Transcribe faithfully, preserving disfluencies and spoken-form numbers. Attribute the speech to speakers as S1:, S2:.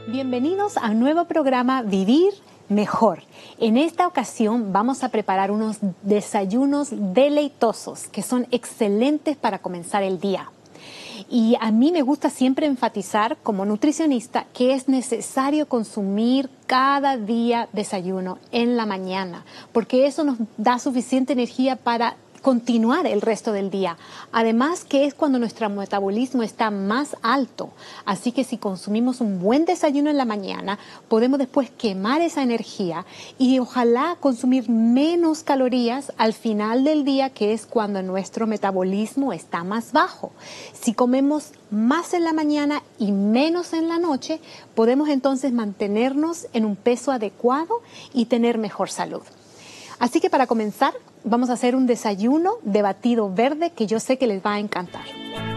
S1: Bienvenidos a un nuevo programa Vivir Mejor. En esta ocasión vamos a preparar unos desayunos deleitosos que son excelentes para comenzar el día. Y a mí me gusta siempre enfatizar como nutricionista que es necesario consumir cada día desayuno en la mañana, porque eso nos da suficiente energía para continuar el resto del día. Además que es cuando nuestro metabolismo está más alto. Así que si consumimos un buen desayuno en la mañana, podemos después quemar esa energía y ojalá consumir menos calorías al final del día, que es cuando nuestro metabolismo está más bajo. Si comemos más en la mañana y menos en la noche, podemos entonces mantenernos en un peso adecuado y tener mejor salud. Así que para comenzar, vamos a hacer un desayuno de batido verde que yo sé que les va a encantar.